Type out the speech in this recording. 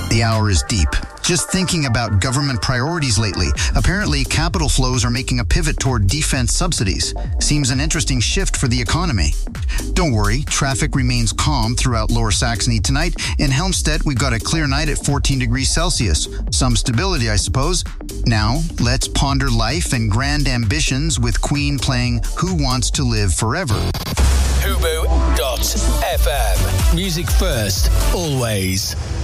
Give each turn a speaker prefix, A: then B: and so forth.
A: The hour is deep. Just thinking about government priorities lately. Apparently, capital flows are making a pivot toward defense subsidies. Seems an interesting shift for the economy. Don't worry, traffic remains calm throughout Lower Saxony tonight. In Helmstedt, we've got a clear night at 14 degrees Celsius. Some stability, I suppose. Now, let's ponder life and grand ambitions with Queen playing Who Wants to Live Forever.
B: Hubu.fm. Music first, always.